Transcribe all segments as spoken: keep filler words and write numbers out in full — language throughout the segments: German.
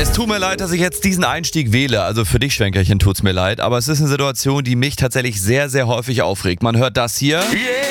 Es tut mir leid, dass ich jetzt diesen Einstieg wähle. Also für dich, Schwenkerchen, tut's mir leid. Aber es ist eine Situation, die mich tatsächlich sehr, sehr häufig aufregt. Man hört das hier.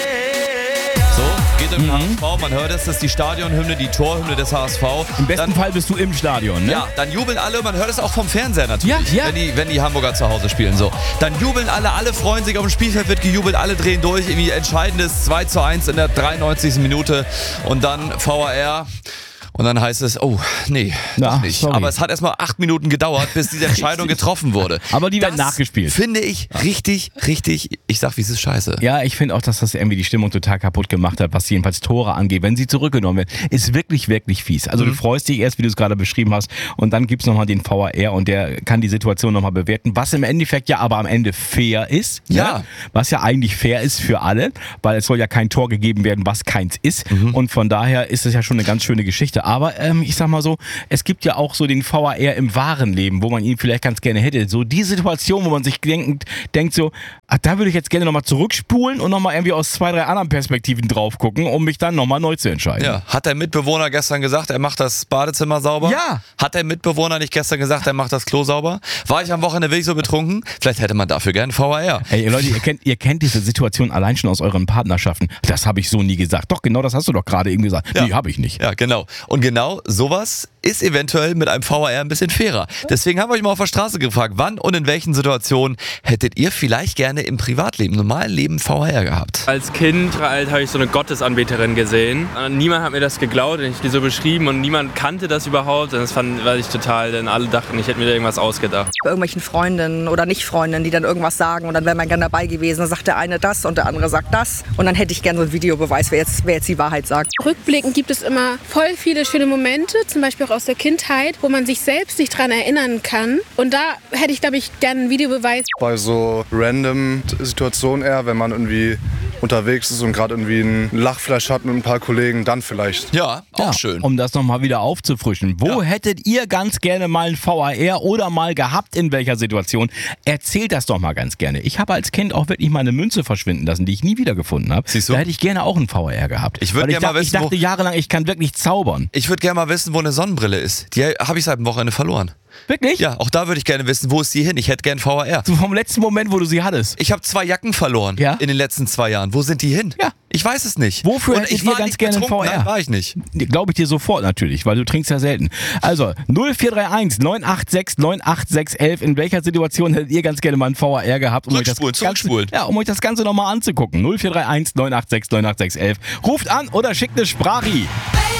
So, geht im Mhm. H S V. Man hört es, das ist die Stadionhymne, die Torhymne des H S V. Im besten Dann, Fall bist du im Stadion, ne? ja, dann jubeln alle. Man hört es auch vom Fernseher natürlich, Ja, ja. Wenn, die, wenn die Hamburger zu Hause spielen. So, dann jubeln alle, alle freuen sich. Auf dem Spielfeld wird gejubelt, alle drehen durch. Irgendwie entscheidendes zwei zu eins in der dreiundneunzigsten Minute. Und dann V A R... Und dann heißt es, oh, nee, Na, doch nicht. sorry. Aber es hat erstmal acht Minuten gedauert, bis diese Entscheidung getroffen wurde. Aber die werden Das nachgespielt. Finde ich richtig, richtig, ich sag, wie es ist, scheiße. Ja, ich finde auch, dass das irgendwie die Stimmung total kaputt gemacht hat, was jedenfalls Tore angeht. Wenn sie zurückgenommen werden, ist wirklich, wirklich fies. Also Mhm. du freust dich erst, wie du es gerade beschrieben hast, und dann gibt's nochmal den V A R und der kann die Situation nochmal bewerten, was im Endeffekt ja aber am Ende fair ist. Ja. Ne? Was ja eigentlich fair ist für alle, weil es soll ja kein Tor gegeben werden, was keins ist. Mhm. Und von daher ist es ja schon eine ganz schöne Geschichte. Aber ähm, ich sag mal so, es gibt ja auch so den V A R im wahren Leben, wo man ihn vielleicht ganz gerne hätte. So die Situation, wo man sich denkt, denkt so, ach, da würde ich jetzt gerne nochmal zurückspulen und nochmal irgendwie aus zwei, drei anderen Perspektiven drauf gucken, um mich dann nochmal neu zu entscheiden. Ja. Hat der Mitbewohner gestern gesagt, er macht das Badezimmer sauber? Ja. Hat der Mitbewohner nicht gestern gesagt, er macht das Klo sauber? War ich am Wochenende wirklich so betrunken? Vielleicht hätte man dafür gerne V A R. Ey Leute, ihr kennt, ihr kennt diese Situation allein schon aus euren Partnerschaften. Das habe ich so nie gesagt. Doch, genau das hast du doch gerade eben gesagt. Ja. Nee, habe ich nicht. Ja, genau. Und genau sowas ist eventuell mit einem V A R ein bisschen fairer. Deswegen haben wir euch mal auf der Straße gefragt, wann und in welchen Situationen hättet ihr vielleicht gerne im Privatleben, normalen Leben V A R gehabt? Als Kind halt, habe ich so eine Gottesanbeterin gesehen. Und niemand hat mir das geglaubt und ich habe die so beschrieben und niemand kannte das überhaupt. Und das fand war ich total, denn alle dachten, ich hätte mir da irgendwas ausgedacht. Bei irgendwelchen Freundinnen oder Nicht-Freundinnen, die dann irgendwas sagen und dann wäre man gerne dabei gewesen. Dann sagt der eine das und der andere sagt das. Und dann hätte ich gerne so einen Videobeweis, wer jetzt, wer jetzt die Wahrheit sagt. Rückblickend gibt es immer voll viele schöne Momente, zum Beispiel auch aus der Kindheit, wo man sich selbst nicht dran erinnern kann. Und da hätte ich, glaube ich, gerne einen Videobeweis. Bei so random Situationen eher, wenn man irgendwie unterwegs ist und gerade irgendwie ein Lachflash hat mit ein paar Kollegen, dann vielleicht. Ja, auch Ja, schön. Um das nochmal wieder aufzufrischen. Wo Ja. hättet ihr ganz gerne mal ein V A R oder mal gehabt, in welcher Situation? Erzählt das doch mal ganz gerne. Ich habe als Kind auch wirklich mal eine Münze verschwinden lassen, die ich nie wiedergefunden habe. Siehst du? Da hätte ich gerne auch ein V A R gehabt. Ich würd Weil gerne mal dachte, ich wissen, wo- dachte jahrelang, ich kann wirklich zaubern. Ich würde gerne mal wissen, wo eine Sonnenbrille ist. Die habe ich seit dem Wochenende verloren. Wirklich? Ja, auch da würde ich gerne wissen, wo ist die hin? Ich hätte gerne V A R. So vom letzten Moment, wo du sie hattest. Ich habe zwei Jacken verloren Ja? in den letzten zwei Jahren. Wo sind die hin? Ja. Ich weiß es nicht. Wofür Und hättet ich ihr war ganz nicht gerne ein betrunken. V A R? Nein, war ich nicht. Glaube ich dir sofort natürlich, weil du trinkst ja selten. Also null vier drei eins neun acht sechs neun acht sechs eins. In welcher Situation hättet ihr ganz gerne mal ein V A R gehabt? Um euch das Zurückspulen, Ganze, zurückspulen. ja, um euch das Ganze nochmal anzugucken. null vier drei eins neun acht sechs neun acht sechs eins. Ruft an oder schickt eine Sprachie. Baby.